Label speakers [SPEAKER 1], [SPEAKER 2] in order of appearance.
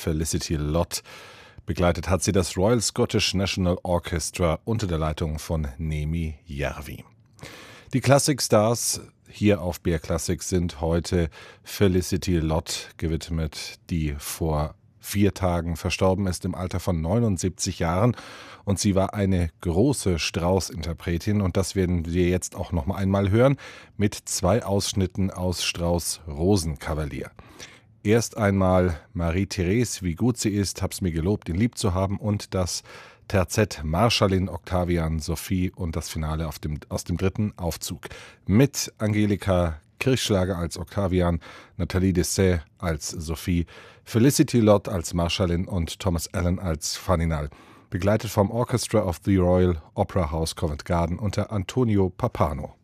[SPEAKER 1] Felicity Lott. Begleitet hat sie das Royal Scottish National Orchestra unter der Leitung von Nemi Järvi. Die Classic Stars hier auf BR Classic sind heute Felicity Lott gewidmet, die vor 4 Tagen verstorben ist im Alter von 79 Jahren. Und sie war eine große Strauss-Interpretin und das werden wir jetzt auch noch einmal hören mit 2 Ausschnitten aus Strauss' Rosenkavalier. Erst einmal Marie-Therese, wie gut sie ist, hab's mir gelobt, ihn lieb zu haben, und das Terzett Marschallin Octavian Sophie und das Finale aus dem 3. Aufzug mit Angelika Kirchschlager als Octavian, Nathalie Dessay als Sophie, Felicity Lott als Marschallin und Thomas Allen als Faninal, begleitet vom Orchestra of the Royal Opera House Covent Garden unter Antonio Pappano.